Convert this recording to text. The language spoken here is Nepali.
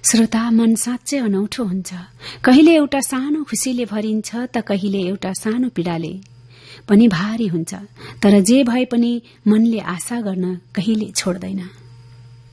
श्रोता, मन साँच्चै अनौठो हुन्छ। कहिले एउटा सानो खुशीले भरिन्छ त कहिले एउटा सानो पीड़ाले पनि भारी हुन्छ। तर जे भए पनि मनले आशा गर्न कहिले छोड्दैन।